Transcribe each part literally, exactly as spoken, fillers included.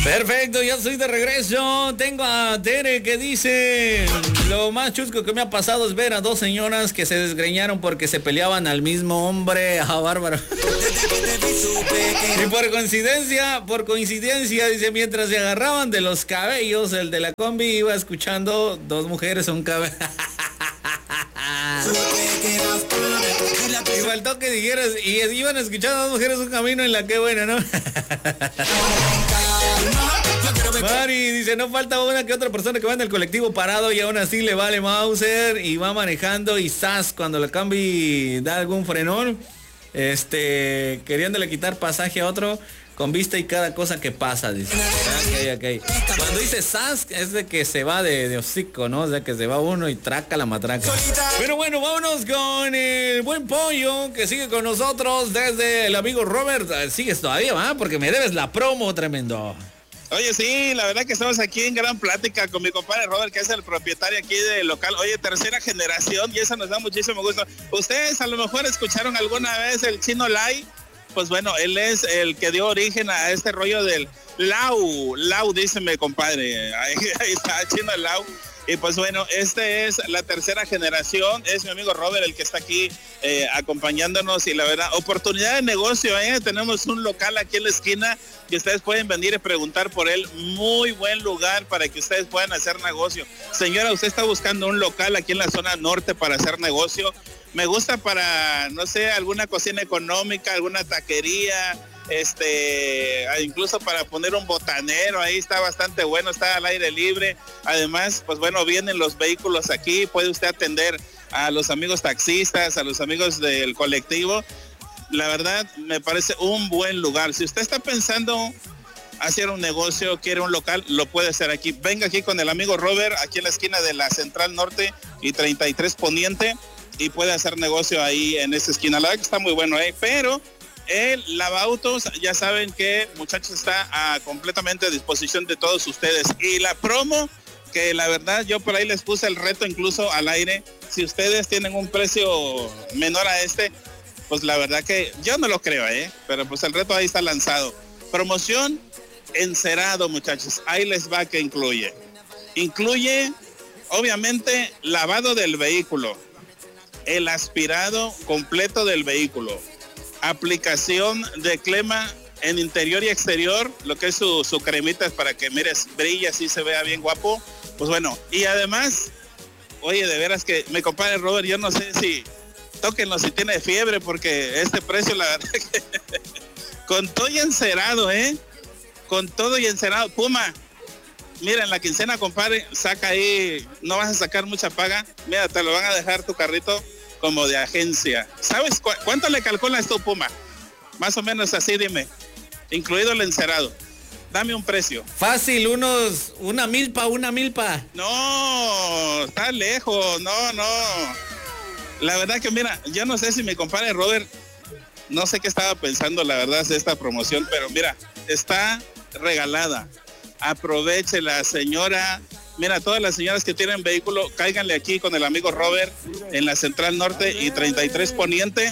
Perfecto, ya estoy de regreso. Tengo a Tere que dice: lo más chusco que me ha pasado es ver a dos señoras que se desgreñaron porque se peleaban al mismo hombre. Ah, bárbaro. Y por coincidencia, por coincidencia, dice, mientras se agarraban de los cabellos, el de la combi iba escuchando dos mujeres, un cabello. Y faltó que dijeras, y iban escuchando a dos mujeres un camino en la que buena, ¿no? Mari dice, no falta una que otra persona que va en el colectivo parado y aún así le vale Mauser y va manejando y zas, cuando la combi da algún frenón, este, queriéndole quitar pasaje a otro, con vista y cada cosa que pasa, dice. Okay, okay. Cuando dice zas, es de que se va de, de hocico, ¿no? O sea, que se va uno y traca la matraca. Pero bueno, vámonos con el buen pollo que sigue con nosotros desde el amigo Robert. Sigues todavía, ¿va? Porque me debes la promo, tremendo. Oye, sí, la verdad que estamos aquí en gran plática con mi compadre Robert, que es el propietario aquí del local. Oye, tercera generación, y eso nos da muchísimo gusto. Ustedes a lo mejor escucharon alguna vez el Chino Lai. Pues bueno, él es el que dio origen a este rollo del Lau. Lau, dice mi compadre. Ahí, ahí está, Chino Lau. Y pues bueno, este es la tercera generación, es mi amigo Robert el que está aquí eh, acompañándonos, y la verdad, oportunidad de negocio, ¿eh? Tenemos un local aquí en la esquina que ustedes pueden venir y preguntar por él, muy buen lugar para que ustedes puedan hacer negocio. Señora, usted está buscando un local aquí en la zona norte para hacer negocio, me gusta para, no sé, alguna cocina económica, alguna taquería, este, incluso para poner un botanero, ahí está bastante bueno, está al aire libre. Además, pues bueno, vienen los vehículos aquí, puede usted atender a los amigos taxistas, a los amigos del colectivo. La verdad, me parece un buen lugar. Si usted está pensando hacer un negocio, quiere un local, lo puede hacer aquí. Venga aquí con el amigo Robert, aquí en la esquina de la Central Norte y treinta y tres Poniente, y puede hacer negocio ahí en esa esquina. La verdad que está muy bueno, ¿eh? Pero el lavautos, ya saben que, muchachos, está a, completamente a disposición de todos ustedes. Y la promo, que la verdad yo por ahí les puse el reto incluso al aire, si ustedes tienen un precio menor a este, pues la verdad que yo no lo creo, ¿eh? Pero pues el reto ahí está lanzado. Promoción encerado, muchachos. Ahí les va que incluye. Incluye, obviamente, lavado del vehículo, el aspirado completo del vehículo, aplicación de crema en interior y exterior, lo que es su, su cremita para que, mires, brilla, así se vea bien guapo. Pues bueno, y además, oye, de veras que mi compadre Robert, yo no sé si, tóquenlo si tiene fiebre, porque este precio, la verdad que con todo y encerado, ¿eh? Con todo y encerado. Puma, mira, en la quincena, compadre, saca ahí, no vas a sacar mucha paga, mira, te lo van a dejar tu carrito como de agencia. ¿Sabes cu- cuánto le calculas tú, Puma? Más o menos así, dime, incluido el encerado. Dame un precio. Fácil, unos, una milpa, una milpa. No, está lejos, no, no. La verdad que mira, yo no sé si mi compadre Robert, no sé qué estaba pensando, la verdad, de esta promoción, pero mira, está regalada. Aprovechela, señora. Mira, todas las señoras que tienen vehículo, cáiganle aquí con el amigo Robert en la Central Norte y treinta y tres Poniente.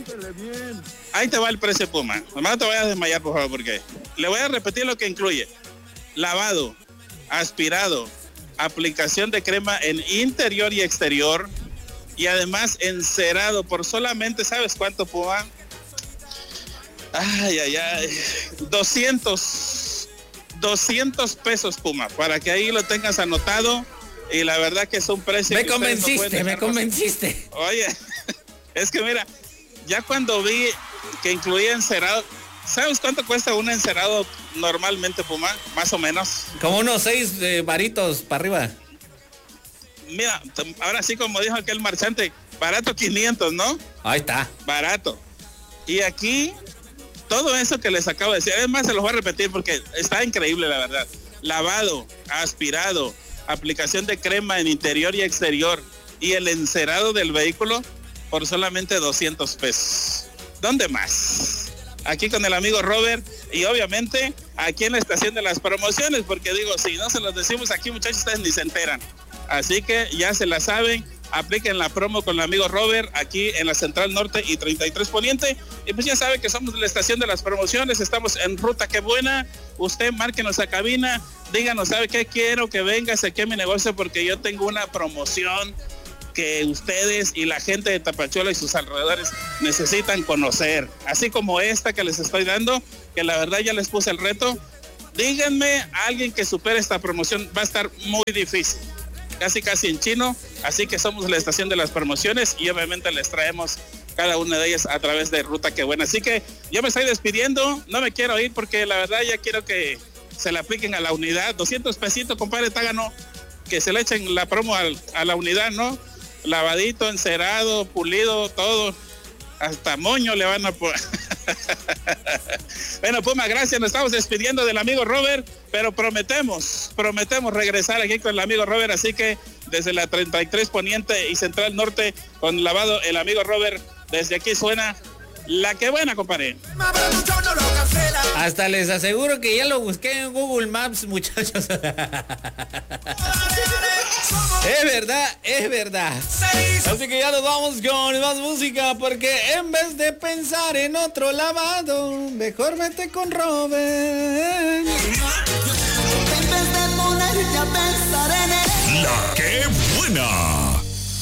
Ahí te va el precio, Puma. Nomás no te vayas a desmayar, por favor, porque le voy a repetir lo que incluye. Lavado, aspirado, aplicación de crema en interior y exterior, y además encerado por solamente, ¿sabes cuánto, Puma? Ay, ay, ay. doscientos pesos, Puma, para que ahí lo tengas anotado. Y la verdad que es un precio. Me convenciste, no me convenciste. Oye, es que mira, ya cuando vi que incluía encerado, ¿sabes cuánto cuesta un encerado normalmente, Puma? Más o menos. Como unos seis eh, varitos para arriba. Mira, ahora sí, como dijo aquel marchante, barato quinientos, ¿no? Ahí está. Barato. Y aquí, todo eso que les acabo de decir, es más, se los voy a repetir porque está increíble, la verdad. Lavado, aspirado, aplicación de crema en interior y exterior, y el encerado del vehículo por solamente doscientos pesos. ¿Dónde más? Aquí con el amigo Robert, y obviamente aquí en la estación de las promociones, porque digo, si no se los decimos aquí, muchachos, ustedes ni se enteran. Así que ya se la saben, apliquen la promo con el amigo Robert aquí en la Central Norte y treinta y tres Poniente. Y pues ya sabe que somos la estación de las promociones, estamos en Ruta Qué Buena. Usted márquenos a cabina, díganos, ¿sabe qué? Quiero que vengas aquí a mi negocio porque yo tengo una promoción que ustedes y la gente de Tapachula y sus alrededores necesitan conocer. Así como esta que les estoy dando, que la verdad ya les puse el reto. Díganme a alguien que supere esta promoción, va a estar muy difícil. Casi casi en chino, así que somos la estación de las promociones y obviamente les traemos cada una de ellas a través de Ruta Qué Buena. Así que yo me estoy despidiendo, no me quiero ir porque la verdad ya quiero que se le apliquen a la unidad. doscientos pesitos, compadre Tágano, que se le echen la promo al, a la unidad, ¿no? Lavadito, encerado, pulido, todo. Hasta moño le van a poner. Bueno, Puma, gracias. Nos estamos despidiendo del amigo Robert, pero prometemos, prometemos regresar aquí con el amigo Robert. Así que desde la treinta y tres Poniente y Central Norte, con lavado el amigo Robert, desde aquí suena La Qué Buena, compadre. Hasta les aseguro que ya lo busqué en Google Maps, muchachos. Es verdad, es verdad. Así que ya nos vamos con más música, porque en vez de pensar en otro lavado, mejor vete con Robert. En vez de ponerte a pensar en él. La Qué Buena.